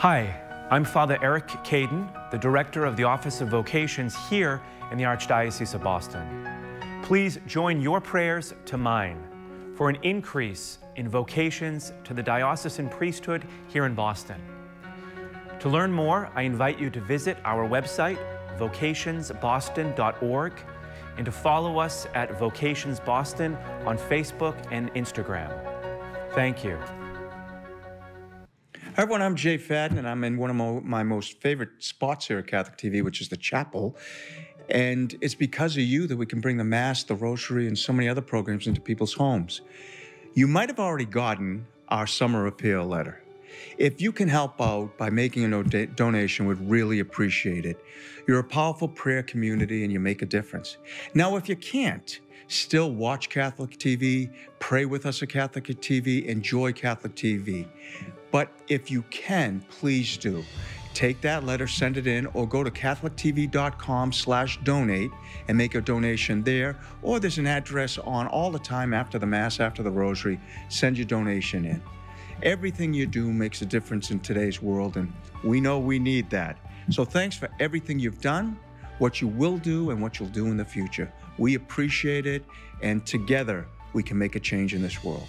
Hi, I'm Father Eric Caden, the Director of the Office of Vocations here in the Archdiocese of Boston. Please join your prayers to mine for an increase in vocations to the diocesan priesthood here in Boston. To learn more, I invite you to visit our website, vocationsboston.org, and to follow us at Vocations Boston on Facebook and Instagram. Thank you. Hi, everyone. I'm Jay Fadden, and I'm in one of my most favorite spots here at Catholic TV, which is the chapel. And it's because of you that we can bring the Mass, the Rosary, and so many other programs into people's homes. You might have already gotten our summer appeal letter. If you can help out by making a donation, we'd really appreciate it. You're a powerful prayer community, and you make a difference. Now, if you can't, still watch Catholic TV, pray with us at Catholic TV, enjoy Catholic TV. But if you can, please do. Take that letter, send it in, or go to catholictv.com/donate and make a donation there. Or there's an address on all the time after the Mass, after the Rosary. Send your donation in. Everything you do makes a difference in today's world, and we know we need that. So thanks for everything you've done, what you will do, and what you'll do in the future. We appreciate it, and together we can make a change in this world.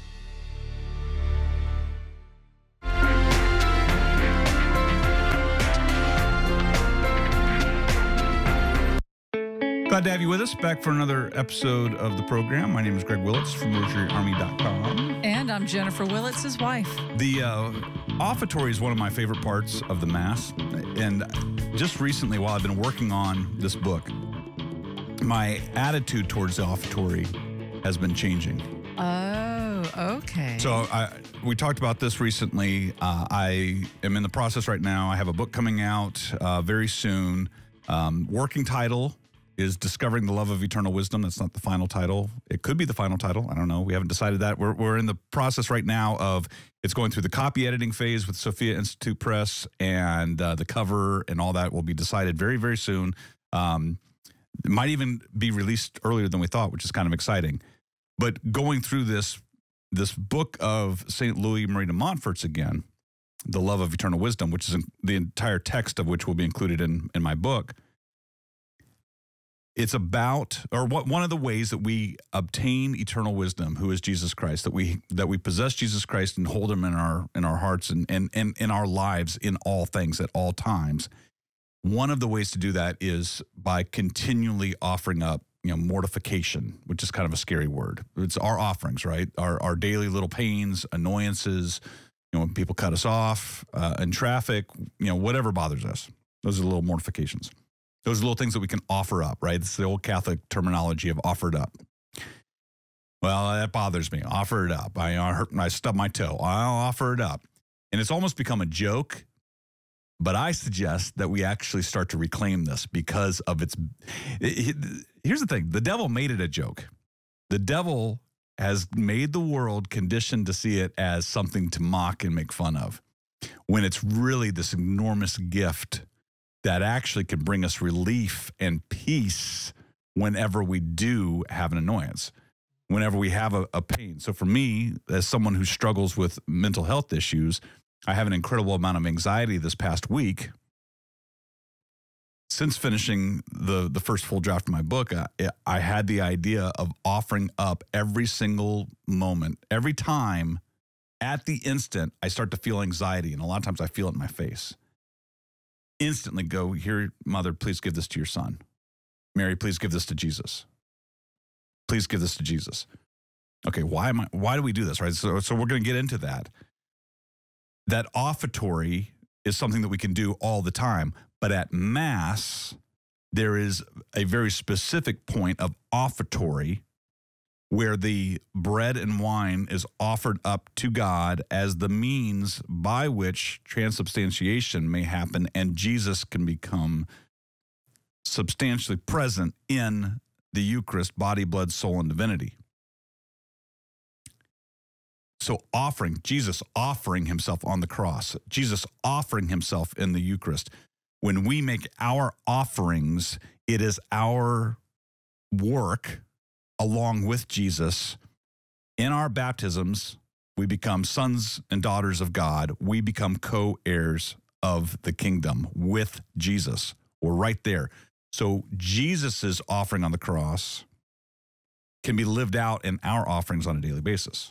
Glad to have you with us back for another episode of the program. My name is Greg Willits from RosaryArmy.com. And I'm Jennifer Willits, his wife. The offertory is one of my favorite parts of the Mass. And just recently, while I've been working on this book, my attitude towards the offertory has been changing. Oh, okay. So we talked about this recently. I am in the process right now. I have a book coming out very soon. Working title is Discovering the Love of Eternal Wisdom. That's not the final title. It could be the final title. I don't know. We haven't decided that. We're in the process right now of it's going through the copy editing phase with Sophia Institute Press, and the cover and all that will be decided very, very soon. It might even be released earlier than we thought, which is kind of exciting. But going through this book of St. Louis Marie de Montfort's again, The Love of Eternal Wisdom, which is the entire text of which will be included in my book. It's about, or one of the ways that we obtain eternal wisdom, who is Jesus Christ, that we possess Jesus Christ and hold him in our hearts and in our lives in all things at all times. One of the ways to do that is by continually offering up, mortification, which is kind of a scary word. It's our offerings, right? Our daily little pains, annoyances, when people cut us off in traffic, whatever bothers us. Those are the little mortifications. Those are little things that we can offer up, right? It's the old Catholic terminology of offered up. Well, that bothers me. Offer it up. I stubbed my toe. I'll offer it up. And it's almost become a joke, but I suggest that we actually start to reclaim this because of here's the thing. The devil made it a joke. The devil has made the world conditioned to see it as something to mock and make fun of, when it's really this enormous gift that actually can bring us relief and peace whenever we do have an annoyance, whenever we have a pain. So for me, as someone who struggles with mental health issues, I have an incredible amount of anxiety this past week. Since finishing the first full draft of my book, I had the idea of offering up every single moment, every time, at the instant, I start to feel anxiety, and a lot of times I feel it in my face. Instantly go, here, Mother, please give this to your son. Mary, please give this to Jesus. Please give this to Jesus. Okay, why do we do this, right? So we're going to get into that. That offertory is something that we can do all the time, but at Mass, there is a very specific point of offertory where the bread and wine is offered up to God as the means by which transubstantiation may happen and Jesus can become substantially present in the Eucharist, body, blood, soul, and divinity. So Jesus offering himself on the cross, Jesus offering himself in the Eucharist. When we make our offerings, it is our work along with Jesus in our baptisms We become sons and daughters of God. We become co-heirs of the kingdom with Jesus. We're right there. So Jesus's offering on the cross can be lived out in our offerings on a daily basis.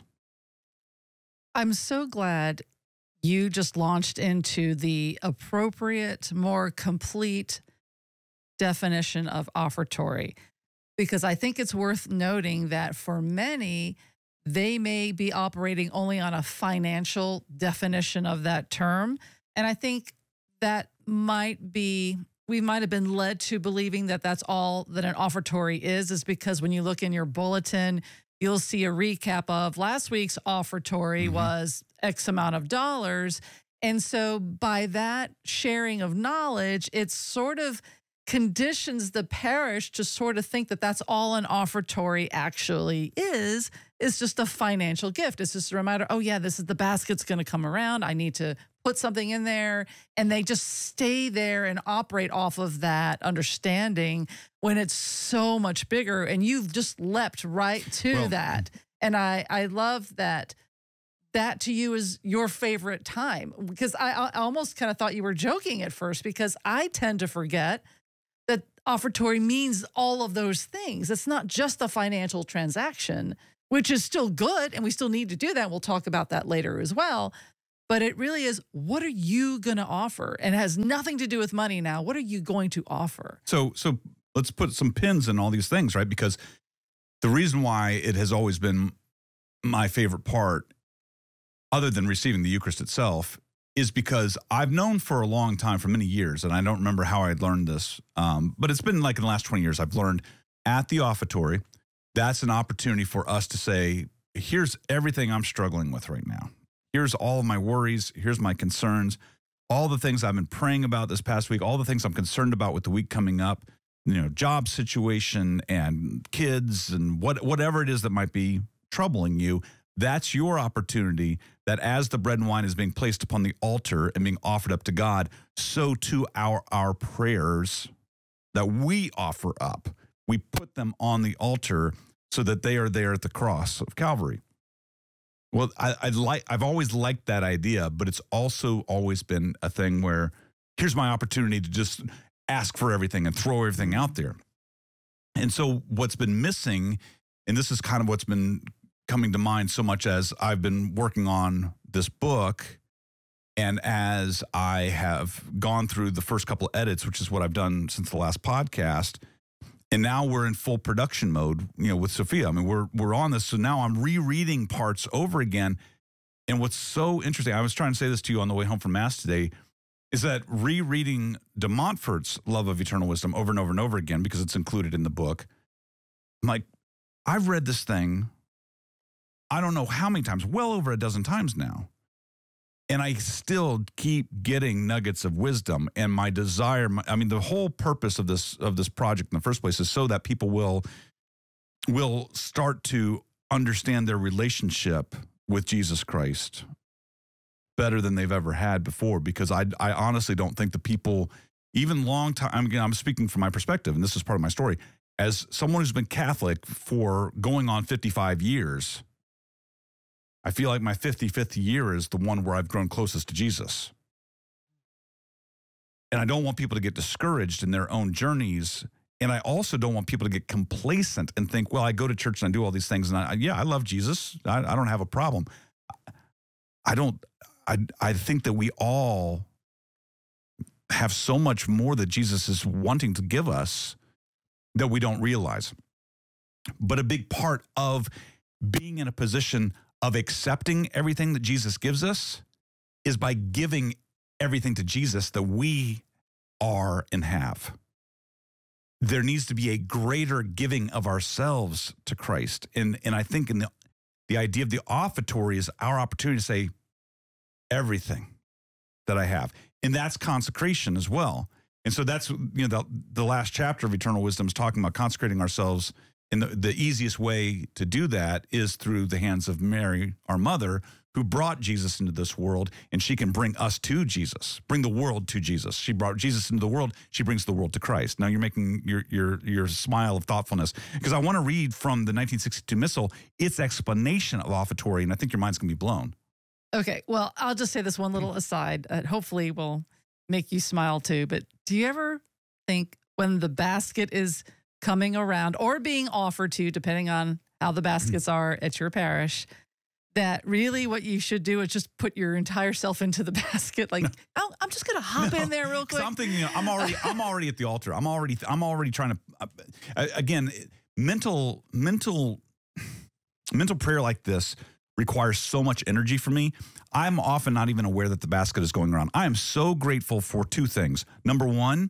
I'm so glad you just launched into the appropriate, more complete definition of offertory, because I think it's worth noting that for many, they may be operating only on a financial definition of that term. And I think that we might have been led to believing that that's all that an offertory is because when you look in your bulletin, you'll see a recap of last week's offertory was X amount of dollars. And so by that sharing of knowledge, it sort of conditions the parish to sort of think that that's all an offertory actually is just a financial gift. It's just a reminder, oh yeah, this is the basket's going to come around. I need to put something in there. And they just stay there and operate off of that understanding when it's so much bigger. And you've just leapt right to that. And I love that to you is your favorite time, because I almost kind of thought you were joking at first, because I tend to forget that offertory means all of those things. It's not just a financial transaction, which is still good, and we still need to do that. We'll talk about that later as well. But it really is, what are you going to offer? And it has nothing to do with money now. What are you going to offer? So let's put some pins in all these things, right? Because the reason why it has always been my favorite part, other than receiving the Eucharist itself, is because I've known for a long time, for many years, and I don't remember how I had learned this, but it's been like in the last 20 years, I've learned at the offertory, that's an opportunity for us to say, here's everything I'm struggling with right now. Here's all of my worries. Here's my concerns, all the things I've been praying about this past week, all the things I'm concerned about with the week coming up, job situation and kids and whatever it is that might be troubling you. That's your opportunity, that as the bread and wine is being placed upon the altar and being offered up to God, so too our prayers that we offer up, we put them on the altar so that they are there at the cross of Calvary. Well, I've always liked that idea, but it's also always been a thing where here's my opportunity to just ask for everything and throw everything out there. And so what's been missing, and this is kind of what's been coming to mind so much as I've been working on this book, and as I have gone through the first couple of edits, which is what I've done since the last podcast, and now we're in full production mode, with Sophia. I mean, we're on this, so now I'm rereading parts over again. And what's so interesting, I was trying to say this to you on the way home from Mass today, is that rereading de Montfort's Love of Eternal Wisdom over and over and over again, because it's included in the book, I'm like, I've read this thing I don't know how many times, well over a dozen times now. And I still keep getting nuggets of wisdom. And my desire, the whole purpose of this project in the first place is so that people will start to understand their relationship with Jesus Christ better than they've ever had before. Because I honestly don't think the people, even long time, I'm speaking from my perspective, and this is part of my story, as someone who's been Catholic for going on 55 years, I feel like my 55th year is the one where I've grown closest to Jesus. And I don't want people to get discouraged in their own journeys. And I also don't want people to get complacent and think, well, I go to church and I do all these things. And I love Jesus. I don't have a problem. I think that we all have so much more that Jesus is wanting to give us that we don't realize. But a big part of being in a position of accepting everything that Jesus gives us is by giving everything to Jesus that we are and have. There needs to be a greater giving of ourselves to Christ. And I think in the idea of the offertory is our opportunity to say everything that I have. And that's consecration as well. And so that's, the last chapter of Eternal Wisdom is talking about consecrating ourselves. And the easiest way to do that is through the hands of Mary, our mother, who brought Jesus into this world, and she can bring us to Jesus, bring the world to Jesus. She brought Jesus into the world. She brings the world to Christ. Now you're making your smile of thoughtfulness, because I want to read from the 1962 Missal its explanation of offertory, and I think your mind's going to be blown. Okay, well, I'll just say this one little aside that hopefully will make you smile too. But do you ever think when the basket is coming around or being offered to, depending on how the baskets are at your parish, that really what you should do is just put your entire self into the basket? Like, oh, I'm just going to hop in there real quick. I'm thinking, I'm already at the altar. I'm already trying to, again, mental prayer like this requires so much energy for me. I'm often not even aware that the basket is going around. I am so grateful for two things. Number one,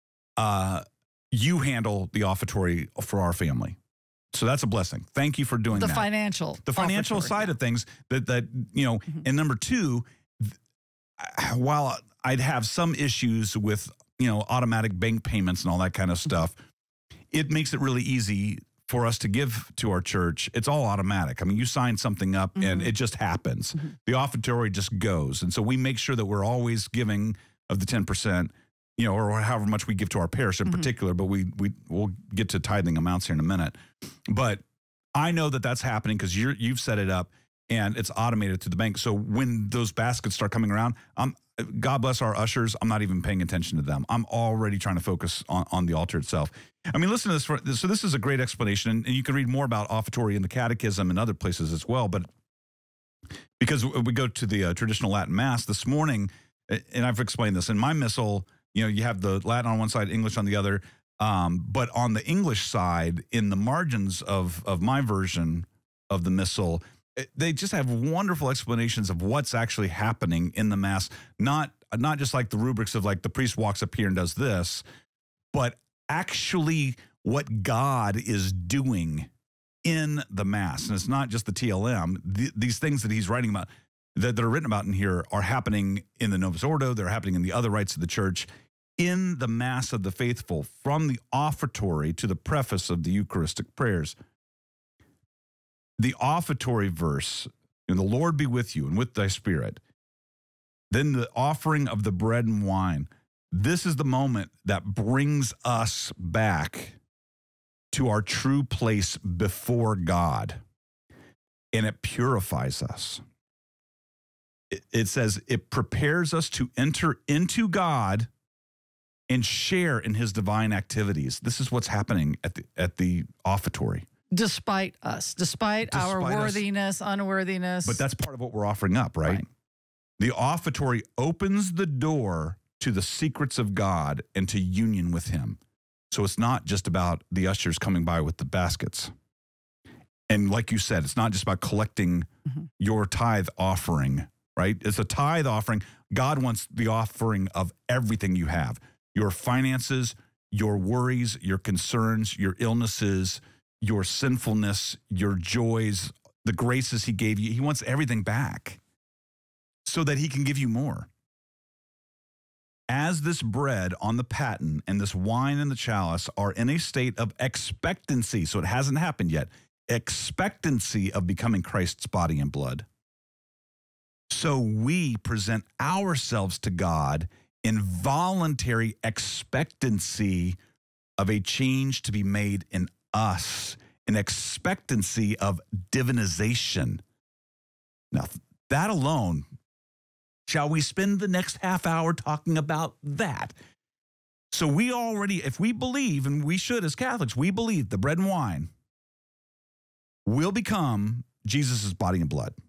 you handle the offertory for our family. So that's a blessing. Thank you for doing the that. The financial side of things that and number two, while I'd have some issues with, automatic bank payments and all that kind of stuff, it makes it really easy for us to give to our church. It's all automatic. I mean, you sign something up and it just happens. The offertory just goes. And so we make sure that we're always giving of the 10%, or however much we give to our parish in particular, but we'll get to tithing amounts here in a minute. But I know that that's happening because you've set it up and it's automated through the bank. So when those baskets start coming around, God bless our ushers, I'm not even paying attention to them. I'm already trying to focus on the altar itself. I mean, listen to this. So this is a great explanation, and you can read more about offertory in the Catechism and other places as well. But because we go to the traditional Latin Mass this morning, and I've explained this in my missal, you have the Latin on one side, English on the other. But on the English side, in the margins of my version of the missal, they just have wonderful explanations of what's actually happening in the Mass. Not just like the rubrics of like the priest walks up here and does this, but actually what God is doing in the Mass. And it's not just the TLM. These things that he's writing about, that are written about in here, are happening in the Novus Ordo. They're happening in the other rites of the church, in the Mass of the faithful, from the offertory to the preface of the Eucharistic prayers. The offertory verse, the Lord be with you and with thy spirit. Then the offering of the bread and wine. This is the moment that brings us back to our true place before God, and it purifies us. It says it prepares us to enter into God and share in his divine activities. This is what's happening at the offertory. Despite us, despite our worthiness, unworthiness. But that's part of what we're offering up, right? The offertory opens the door to the secrets of God and to union with him. So it's not just about the ushers coming by with the baskets. And like you said, it's not just about collecting your tithe offering, right? It's a tithe offering. God wants the offering of everything you have. Your finances, your worries, your concerns, your illnesses, your sinfulness, your joys, the graces he gave you. He wants everything back so that he can give you more. As this bread on the paten and this wine in the chalice are in a state of expectancy, so it hasn't happened yet, expectancy of becoming Christ's body and blood. So we present ourselves to God in voluntary expectancy of a change to be made in us, an expectancy of divinization. Now, that alone, shall we spend the next half hour talking about that? So we already, if we believe, and we should as Catholics, we believe the bread and wine will become Jesus' body and blood.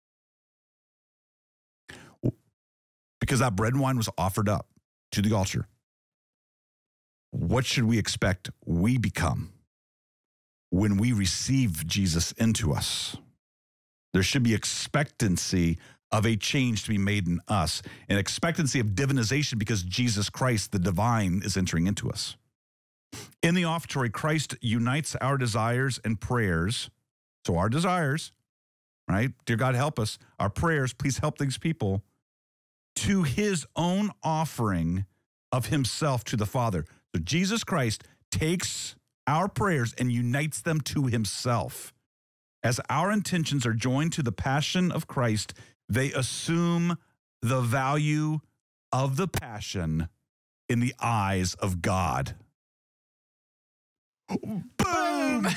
Because that bread and wine was offered up to the altar. What should we expect we become when we receive Jesus into us? There should be expectancy of a change to be made in us, an expectancy of divinization because Jesus Christ, the divine, is entering into us. In the offertory, Christ unites our desires and prayers. So our desires, right? Dear God, help us. Our prayers, please help these people, to his own offering of himself to the Father. So Jesus Christ takes our prayers and unites them to himself. As our intentions are joined to the passion of Christ, they assume the value of the passion in the eyes of God. Boom!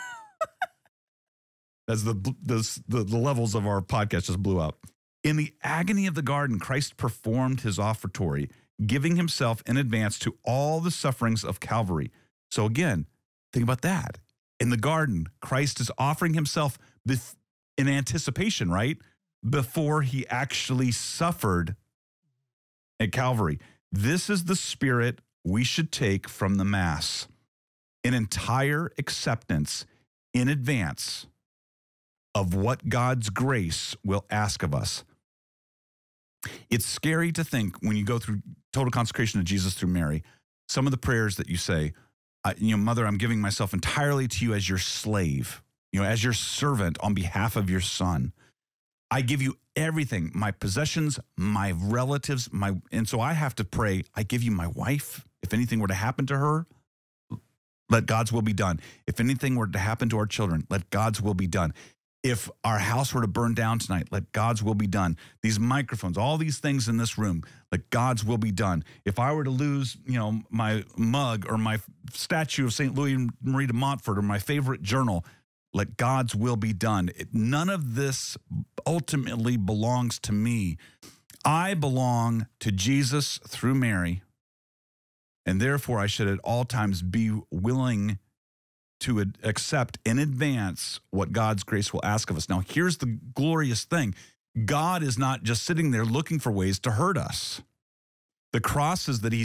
As the levels of our podcast just blew up. In the agony of the garden, Christ performed his offertory, giving himself in advance to all the sufferings of Calvary. So again, think about that. In the garden, Christ is offering himself in anticipation, right? Before he actually suffered at Calvary. This is the spirit we should take from the Mass. An entire acceptance in advance of what God's grace will ask of us. It's scary to think when you go through total consecration to Jesus through Mary, some of the prayers that you say, Mother, I'm giving myself entirely to you as your slave, as your servant on behalf of your Son. I give you everything, my possessions, my relatives, and so I have to pray, I give you my wife. If anything were to happen to her, let God's will be done. If anything were to happen to our children, let God's will be done. If our house were to burn down tonight, let God's will be done. These microphones, all these things in this room, let God's will be done. If I were to lose, my mug or my statue of St. Louis Marie de Montfort or my favorite journal, let God's will be done. None of this ultimately belongs to me. I belong to Jesus through Mary, and therefore I should at all times be willing to accept in advance what God's grace will ask of us. Now, here's the glorious thing. God is not just sitting there looking for ways to hurt us. The crosses that he